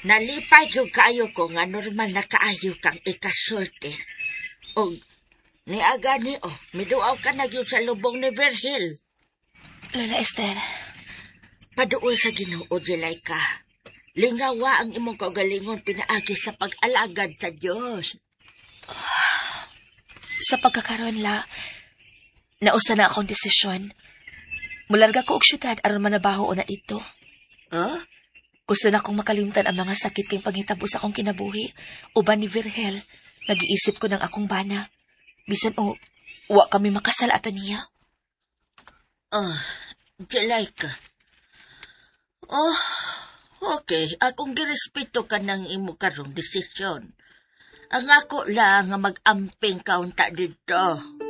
Nalipay yung kaayo ko nga normal na kaayo kang ikasulti. O, niaga ni miduaw ka na yun sa lubong ni Virgil. Lola Esther. Paduol sa Ginoo, Jelayka. Lingawa ang imong kaugalingon pinaagi sa pag-alagad sa Diyos. Sa pagkakaroon la, nausa na akong desisyon. Mularga ko og syudad aron manabaho na dito. Gusto na akong makalimtan ang mga sakit kayong panghitabo sa akong kinabuhi. Uban ni Virgil, nag-iisip ko ng akong bana. Bisan wa kami makasal ato niya. Jelayka. Okay. Akong girespeto ka ng imo karong desisyon. Ang ako lang nga mag-amping kaunta dito.